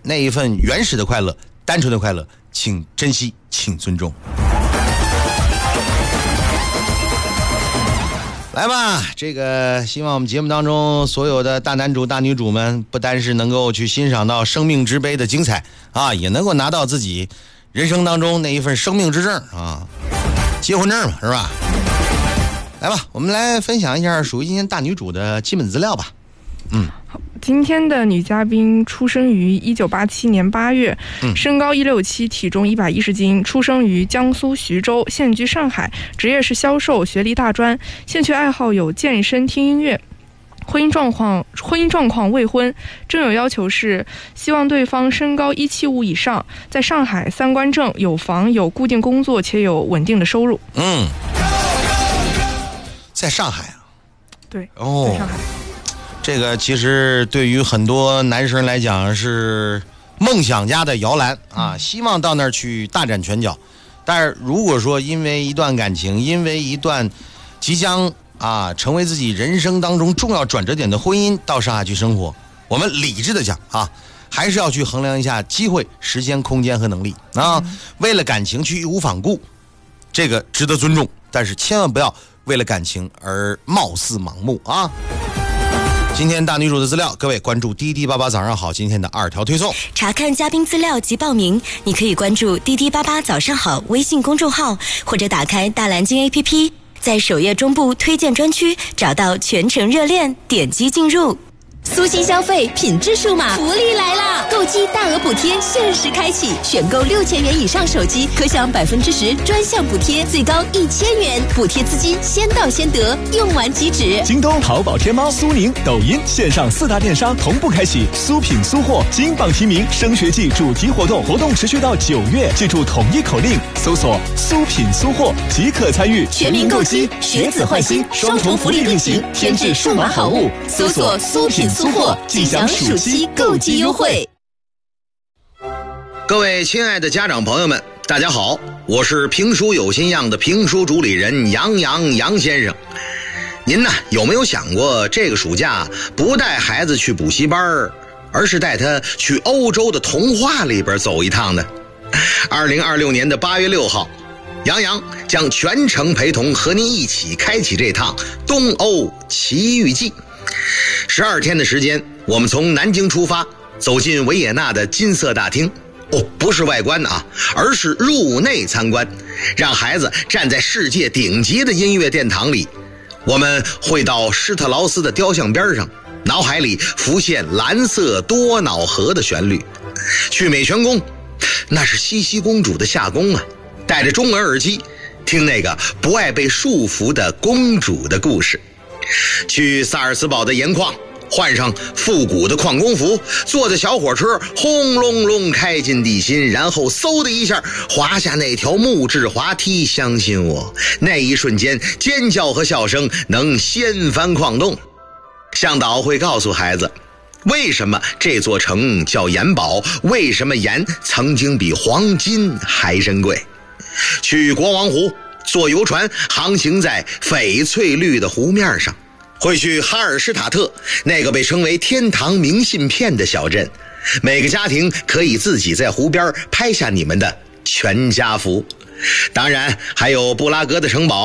那一份原始的快乐、单纯的快乐，请珍惜，请尊重。来吧，这个希望我们节目当中所有的大男主大女主们，不单是能够去欣赏到生命之杯的精彩啊，也能够拿到自己人生当中那一份生命之证啊，结婚证嘛，是吧？来吧，我们来分享一下属于今天大女主的基本资料吧。 好，今天的女嘉宾出生于1987年8月，身高167，体重110斤，出生于江苏徐州，现居上海，职业是销售，学历大专，兴趣爱好有健身、听音乐。婚姻状况未婚，征友要求是希望对方身高175以上，在上海，3观正，有房，有固定工作，且有稳定的收入。 在上海啊？ 对， 哦， 在上海。 这个其实对于很多男生来讲是梦想家的摇篮啊，希望到那儿去大展拳脚。但是如果说因为一段感情，因为一段即将成为自己人生当中重要转折点的婚姻，到上海去生活，我们理智的讲还是要去衡量一下机会、时间、空间和能力啊。为了感情去义无反顾，这个值得尊重，但是千万不要为了感情而貌似盲目啊。今天大女主的资料，各位关注滴滴88早上好今天的2条推送。 查看嘉宾资料及报名，你可以关注滴滴88早上好微信公众号，或者打开大蓝鲸 APP， 在首页中部推荐专区找到全程热恋，点击进入。 苏新消费品质数码福利来啦！购机大额补贴限时开启，选购6000元以上手机可享10%专项补贴，最高1000元，补贴资金先到先得，用完即止。 京东、淘宝、天猫、苏宁、抖音线上4大电商同步开启苏品苏货金榜题名升学季主题活动，活动持续到9月，记住统一口令，搜索苏品苏货即可参与。 全民购机，学子换新，双重福利并行，添置数码好物，搜索苏品苏货，即享暑期购机优惠。 各位亲爱的家长朋友们，大家好，我是评书有心样的评书主理人杨先生。您呢有没有想过，这个暑假不带孩子去补习班，而是带他去欧洲的童话里边走一趟呢？2026年的8月6号，杨将全程陪同和您一起开启这趟东欧奇遇记。12天的时间，我们从南京出发，走进维也纳的金色大厅。不是外观而是入内参观，让孩子站在世界顶级的音乐殿堂里。我们会到施特劳斯的雕像边上，脑海里浮现蓝色多瑙河的旋律。去美泉宫，那是茜茜公主的夏宫戴着中文耳机，听那个不爱被束缚的公主的故事。去萨尔茨堡的盐矿，换上复古的矿工服，坐着小火车轰隆隆开进地心，然后嗖的一下滑下那条木质滑梯。相信我，那一瞬间尖叫和笑声能掀翻矿洞。向导会告诉孩子，为什么这座城叫盐堡，为什么盐曾经比黄金还珍贵。去国王湖，坐游船航行在翡翠绿的湖面上。会去哈尔施塔特，那个被称为天堂明信片的小镇，每个家庭可以自己在湖边拍下你们的全家福。当然还有布拉格的城堡，